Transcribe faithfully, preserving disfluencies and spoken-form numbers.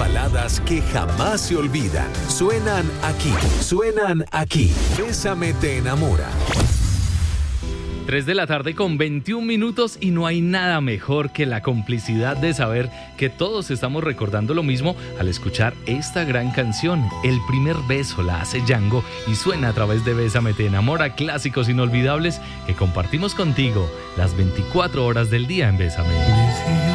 baladas que jamás se olvidan. Suenan aquí, suenan aquí. Bésame te enamora. tres de la tarde con veintiún minutos y no hay nada mejor que la complicidad de saber que todos estamos recordando lo mismo al escuchar esta gran canción. El primer beso la hace Django y suena a través de Bésame te enamora, clásicos inolvidables que compartimos contigo las veinticuatro horas del día en Bésame.